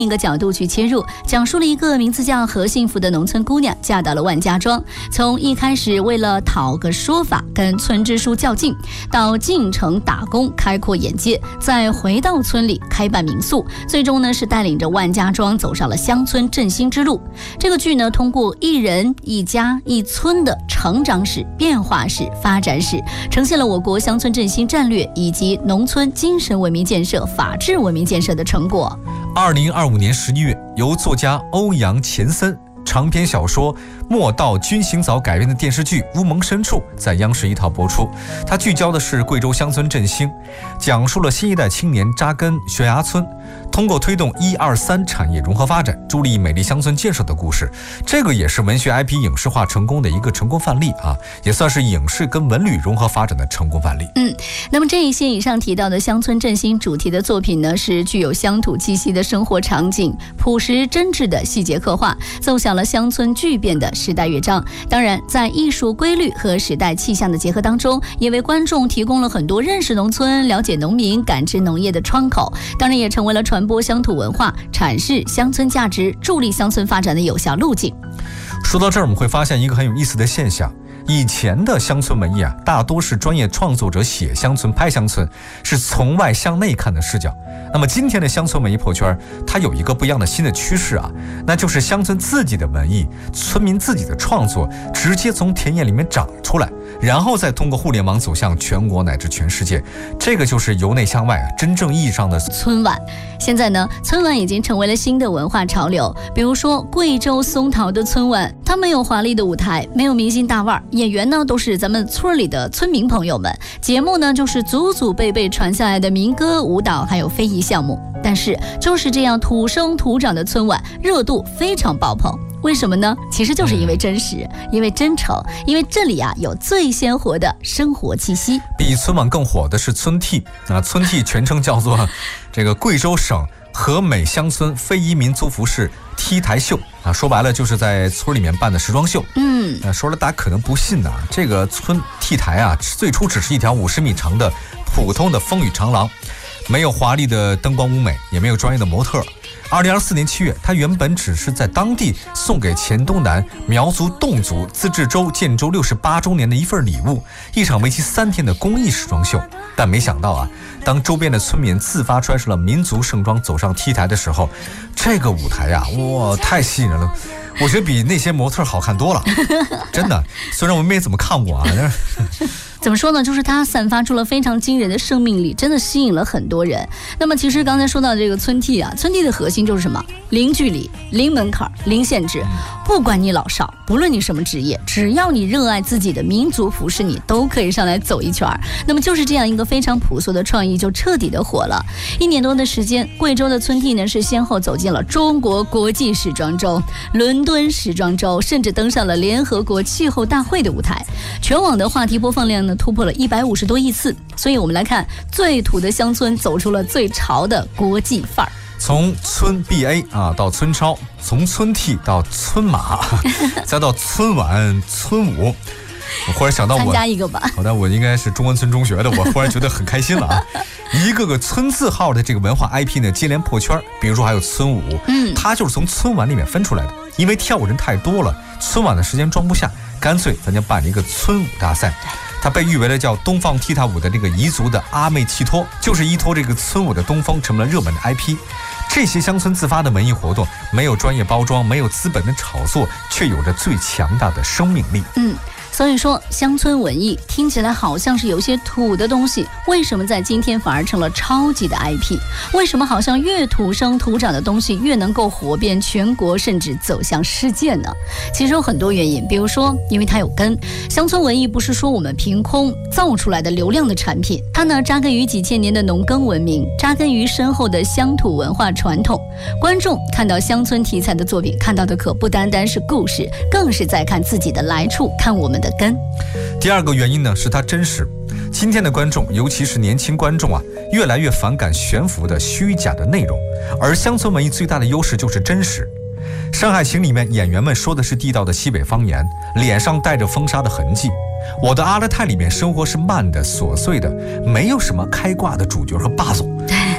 一个角度去切入，讲述了一个名字叫何幸福的农村姑娘嫁到了万家庄，从一开始为了讨个说法跟村支书较劲，到进城打工开阔眼界，再回到村里开办民宿，最终呢是带领着万家庄走上了乡村振兴之路。这个剧呢通过一人一家一村的成长史、变化史、发展史，呈现了我国乡村振兴战略以及农村精神文明建设、法治文明建设的成果。 2025年11月，由作家欧阳钱森长篇小说《莫道君行早》改编的电视剧《乌蒙深处》在央视一套播出。它聚焦的是贵州乡村振兴，讲述了新一代青年扎根悬崖村，通过推动1、2、3产业融合发展，助力美丽乡村建设的故事。这个也是文学 IP 影视化成功的一个成功范例啊，也算是影视跟文旅融合发展的成功范例。 那么这一些以上提到的乡村振兴主题的作品呢，是具有乡土气息的生活场景，朴实真挚的细节刻画，奏响了乡村巨变的时代乐章。当然，在艺术规律和时代气象的结合当中，也为观众提供了很多认识农村、了解农民、感知农业的窗口，当然也成为了传播乡土文化、阐释乡村价值、助力乡村发展的有效路径。 说到这儿，我们会发现一个很有意思的现象。以前的乡村文艺啊，大多是专业创作者写乡村、拍乡村，是从外向内看的视角。那么今天的乡村文艺破圈，它有一个不一样的新的趋势啊，那就是乡村自己的文艺，村民自己的创作，直接从田野里面长出来，然后再通过互联网走向全国乃至全世界。这个就是由内向外啊，真正意义上的村晚。现在呢，村晚已经成为了新的文化潮流。比如说贵州松桃的村晚，它没有华丽的舞台，没有明星大腕，演员呢都是咱们村里的村民朋友们，节目呢就是祖祖辈辈传下来的民歌、舞蹈还有非遗项目。但是就是这样土生土长的村晚，热度非常爆棚。为什么呢？其实就是因为真实，因为真诚，因为这里啊有最鲜活的生活气息。 比村晚更火的是村 T 啊，村 T 全称叫做这个贵州省和美乡村非遗民族服饰 T 台秀啊，说白了就是在村里面办的时装秀。说了大家可能不信啊，这个村 T 台啊，最初只是一条50米长的普通的风雨长廊，没有华丽的灯光舞美，也没有专业的模特。2024年7月，它原本只是在当地送给黔东南苗族侗族自治州建州68周年的一份礼物，一场为期3天的公益时装秀。但没想到啊，当周边的村民自发穿上了民族盛装走上 T 台的时候，这个舞台啊，哇，太吸引人了，我觉得比那些模特好看多了，真的。虽然我没怎么看过啊，但是怎么说呢，就是它散发出了非常惊人的生命力，真的吸引了很多人。那么其实刚才说到这个村 T 啊，村 T 的核心就是什么？零距离、零门槛、零限制，不管你老少，不论你什么职业，只要你热爱自己的民族服饰，你都可以上来走一圈。那么就是这样一个非常朴素的创意，就彻底的火了。1年多的时间，贵州的村 T 呢是先后走进了中国国际时装周、伦敦时装周，甚至登上了联合国气候大会的舞台。全网的话题播放量呢突破了150多亿次。所以我们来看，最土的乡村走出了最潮的国际范儿。 从村 BA 啊到村超，从村 T 到村马，再到村晚、村舞。我忽然想到参加一个吧， 好的，我应该是中关村中学的，我忽然觉得很开心了啊！一个个村字号的这个文化 IP 呢，接连破圈。比如说还有村舞，它就是从村晚里面分出来的，因为跳舞人太多了，村晚的时间装不下，干脆咱就办了一个村舞大赛。它被誉为了叫东方踢踏舞的这个彝族的阿妹契托，就是依托这个村舞的东风成了热门的 IP。这些乡村自发的文艺活动，没有专业包装，没有资本的炒作，却有着最强大的生命力。 所以说乡村文艺听起来好像是有些土的东西，为什么在今天反而成了超级的 IP？ 为什么好像越土生土长的东西越能够火遍全国，甚至走向世界呢？其实有很多原因，比如说因为它有根。乡村文艺不是说我们凭空造出来的流量的产品，它呢扎根于几千年的农耕文明，扎根于深厚的乡土文化传统。观众看到乡村题材的作品，看到的可不单单是故事，更是在看自己的来处，看我们的根。 第二个原因呢，是它真实。今天的观众，尤其是年轻观众啊，越来越反感悬浮的虚假的内容，而乡村文艺最大的优势就是真实。《山海情》里面演员们说的是地道的西北方言，脸上带着风沙的痕迹。我的阿勒泰里面生活是慢的、琐碎的，没有什么开挂的主角和霸总。